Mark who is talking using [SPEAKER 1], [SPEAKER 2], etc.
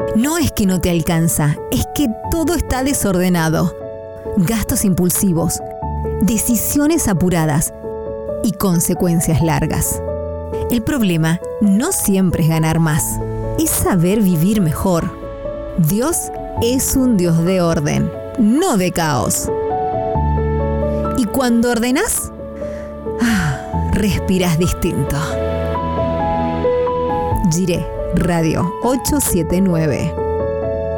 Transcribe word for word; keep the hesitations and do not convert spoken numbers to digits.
[SPEAKER 1] No es que no te alcanza, es que todo está desordenado. Gastos impulsivos, decisiones apuradas y consecuencias largas. El problema no siempre es ganar más, es saber vivir mejor. Dios es un Dios de orden, no de caos. Y cuando ordenás, ah, respirás distinto. Jiré Radio ochocientos setenta y nueve.